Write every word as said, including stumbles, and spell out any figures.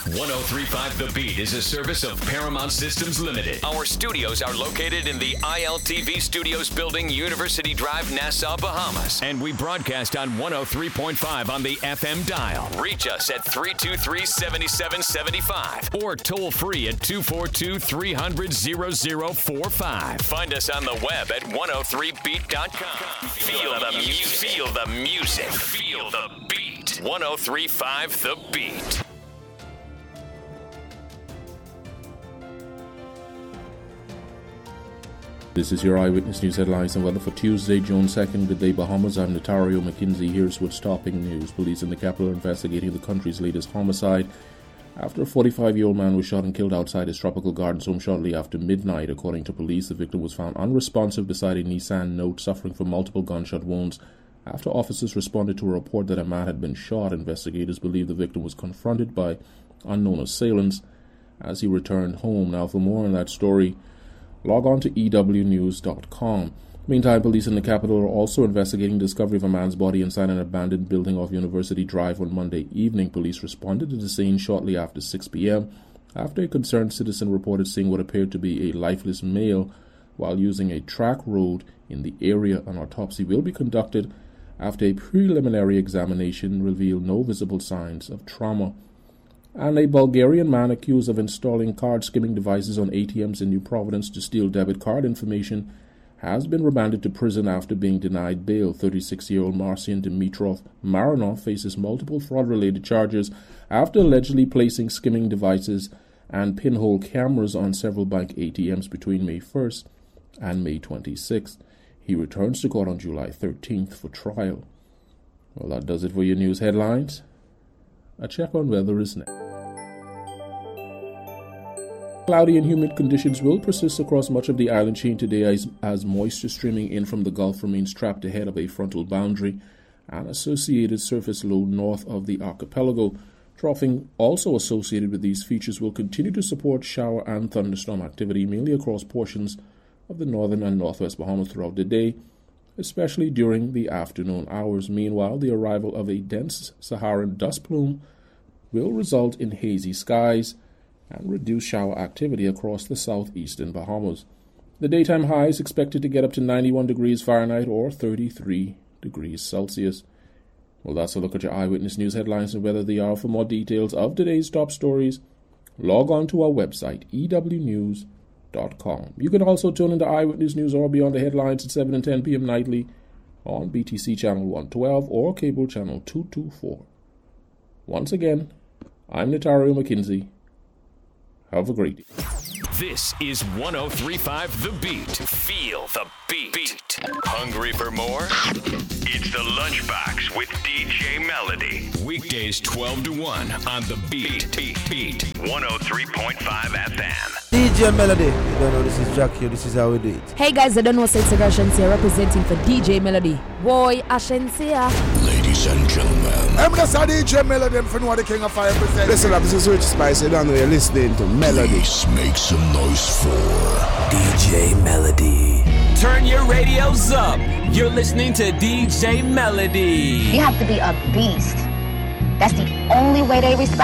one oh three point five The Beat is a service of Paramount Systems Limited. Our studios are located in the I L T V Studios building, University Drive, Nassau, Bahamas. And we broadcast on one oh three point five on the F M dial. Reach us at three two three, seven seven seven five or toll free at two four two, three hundred, zero zero four five. Find us on the web at one oh three beat dot com. Feel the music. Feel the music. Feel the beat. one oh three point five The Beat. This is your Eyewitness News headlines and weather for Tuesday, June second. Good day, Bahamas. I'm Notario McKinsey. Here's what's topping news. Police in the capital are investigating the country's latest homicide after a forty-five-year-old man was shot and killed outside his Tropical Gardens home shortly after midnight. According to police, the victim was found unresponsive beside a Nissan Note, suffering from multiple gunshot wounds. After officers responded to a report that a man had been shot, investigators believe the victim was confronted by unknown assailants as he returned home. Now, for more on that story, log on to E W news dot com. Meantime, police in the capital are also investigating the discovery of a man's body inside an abandoned building off University Drive on Monday evening. Police responded to the scene shortly after six p.m. after a concerned citizen reported seeing what appeared to be a lifeless male while using a track road in the area. An autopsy will be conducted after a preliminary examination revealed no visible signs of trauma. And a Bulgarian man accused of installing card skimming devices on A T Ms in New Providence to steal debit card information has been remanded to prison after being denied bail. thirty-six-year-old Marcian Dimitrov Maranov faces multiple fraud-related charges after allegedly placing skimming devices and pinhole cameras on several bank A T Ms between May first and May twenty-sixth. He returns to court on July thirteenth for trial. Well, that does it for your news headlines. A check on weather is next. Cloudy and humid conditions will persist across much of the island chain today as, as moisture streaming in from the Gulf remains trapped ahead of a frontal boundary and associated surface low north of the archipelago. Troughing also associated with these features will continue to support shower and thunderstorm activity mainly across portions of the northern and northwest Bahamas throughout the day, especially during the afternoon hours. Meanwhile, the arrival of a dense Saharan dust plume will result in hazy skies and reduce shower activity across the southeastern Bahamas. The daytime high is expected to get up to ninety-one degrees Fahrenheit or thirty-three degrees Celsius. Well, that's a look at your Eyewitness News headlines and weather of the hour. For more details of today's top stories, log on to our website, E W news dot com. You can also tune into Eyewitness News or Beyond the Headlines at seven and ten p.m. nightly on B T C Channel one twelve or Cable Channel two twenty-four. Once again, I'm Notario McKinsey. Have a great day. This is one oh three point five The Beat. Feel the beat. beat. Hungry for more? It's the Lunchbox with D J Melody. Weekdays twelve to one on The Beat. Beat. Beat. one oh three point five F M. D J Melody. You don't know, this is Jack here. This is how we do it. Hey guys, I don't know Sexy Ashensia representing for D J Melody. Boy, Ashensia. Ladies and gentlemen, I'm just a D J Melody. I'm from the King of Fire percent. Listen up, this is Rich Spice. You don't know, you're listening to Melody. please make some noise for D J Melody. Turn your radios up. You're listening to D J Melody. You have to be a beast. That's the only way they respect.